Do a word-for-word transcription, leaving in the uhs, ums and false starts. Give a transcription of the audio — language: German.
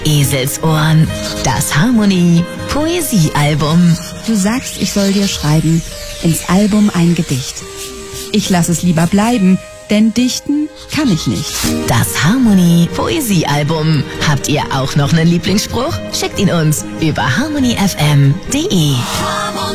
Eselsohren, das Harmonie Poesiealbum. Du sagst, ich soll dir schreiben, ins Album ein Gedicht. Ich lasse es lieber bleiben, denn dichten kann ich nicht. Das Harmonie Poesiealbum. Habt ihr auch noch einen Lieblingsspruch? Schickt ihn uns über harmony f m punkt d e.